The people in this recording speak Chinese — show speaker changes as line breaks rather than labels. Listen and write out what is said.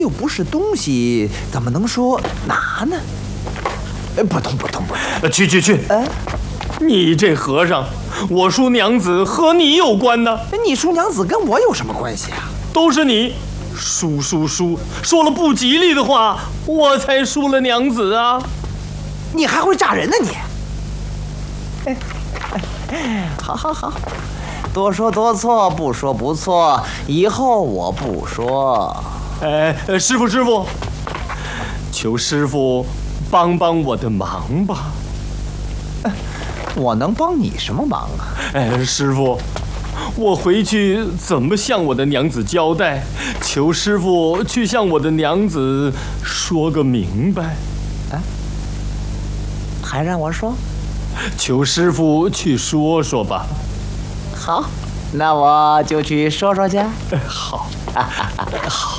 又不是东西，怎么能说拿呢？不通。
去！你这和尚，我叔娘子和你有关呢？
你叔娘子跟我有什么关系啊？
都是你，叔，说了不吉利的话，我才输了娘子啊！
你还会炸人呢你？好，多说多错，不说不错，以后我不说。
师傅，求师傅帮我的忙吧。
我能帮你什么忙啊？
师傅，我回去怎么向我的娘子交代？求师傅去向我的娘子说个明白。
还让我说？
求师傅去说说吧。
好，那我就去说说去。
好。